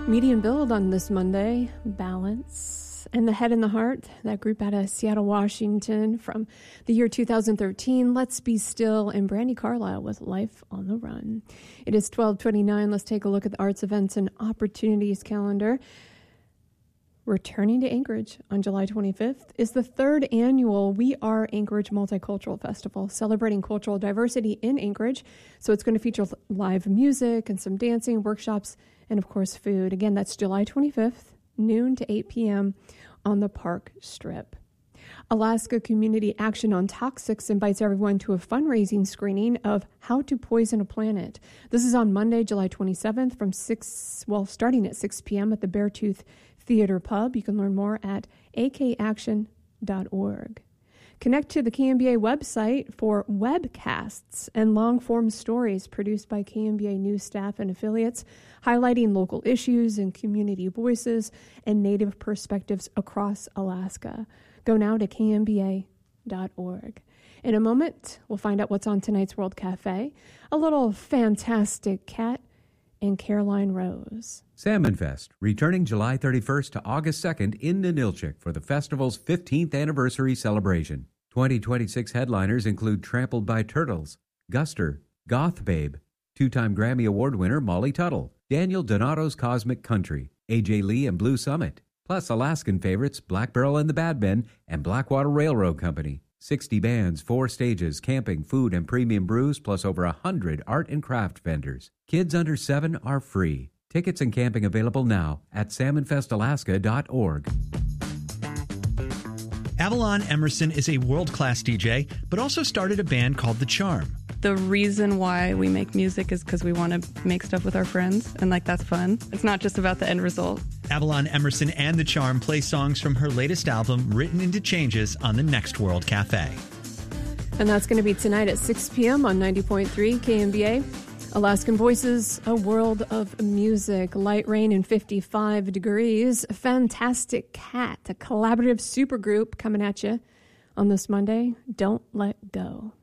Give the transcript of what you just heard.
Medium build on this Monday, Balance. And the Head and the Heart, that group out of Seattle, Washington from the year 2013. Let's Be Still, and Brandi Carlile with Life on the Run. It is 12:29. Let's take a look at the arts events and opportunities calendar. Returning to Anchorage on July 25th is the third annual We Are Anchorage Multicultural Festival, celebrating cultural diversity in Anchorage. So it's going to feature live music and some dancing, workshops, and of course food. Again, that's July 25th, noon to 8 p.m. on the Park Strip. Alaska Community Action on Toxics invites everyone to a fundraising screening of How to Poison a Planet. This is on Monday, July 27th starting at 6 p.m. at the Beartooth Theater Pub. You can learn more at akaction.org. Connect to the KMBA website for webcasts and long-form stories produced by KMBA news staff and affiliates, highlighting local issues and community voices and Native perspectives across Alaska. Go now to kmba.org. In a moment, we'll find out what's on tonight's World Cafe, a little Fantastic Cat, and Caroline Rose. Salmon Fest, returning July 31st to August 2nd in Ninilchik for the festival's 15th anniversary celebration. 2026 headliners include Trampled by Turtles, Guster, Goth Babe, two-time Grammy Award winner Molly Tuttle, Daniel Donato's Cosmic Country, AJ Lee and Blue Summit, plus Alaskan favorites Black Barrel and the Bad Men and Blackwater Railroad Company. 60 bands, 4 stages, camping, food, and premium brews, plus over 100 art and craft vendors. Kids under 7 are free. Tickets and camping available now at salmonfestalaska.org. Avalon Emerson is a world-class DJ, but also started a band called The Charm. The reason why we make music is because we want to make stuff with our friends, and that's fun. It's not just about the end result. Avalon Emerson and The Charm play songs from her latest album, Written into Changes, on the Next World Cafe. And that's going to be tonight at 6 p.m. on 90.3 KMBA. Alaskan Voices, a world of music. Light rain and 55 degrees. Fantastic Cat, a collaborative supergroup coming at you on this Monday. Don't let go.